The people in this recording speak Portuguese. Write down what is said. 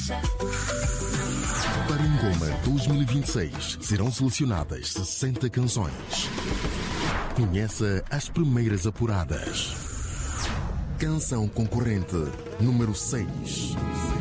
Para Ngoma 2026 serão selecionadas 60 canções. Conheça as primeiras apuradas. Canção concorrente número 6.